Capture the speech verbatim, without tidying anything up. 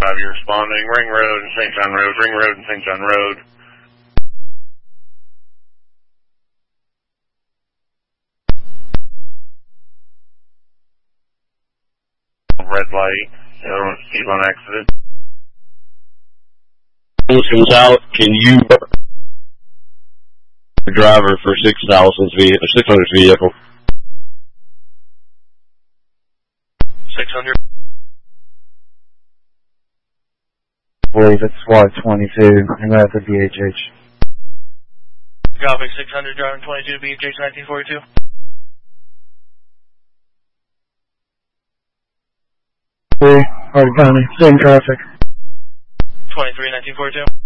five, you're responding. Ring Road and Saint John Road, Ring Road and Saint John Road. Red light, uh, keep on accident. Comes out, can you the driver for six thousand's vehicle, six hundred's vehicle? six hundred. I believe it's SWAT twenty-two, and that's a B H H. Copy, six hundred, driving twenty-two, B H H nineteen forty-two. Three, Hardin County, same traffic. twenty-three, nineteen forty-two.